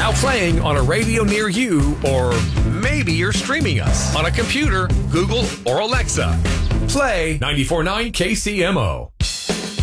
Now playing on a radio near you, or maybe you're streaming us on a computer, Google, or Alexa. Play 94.9 KCMO.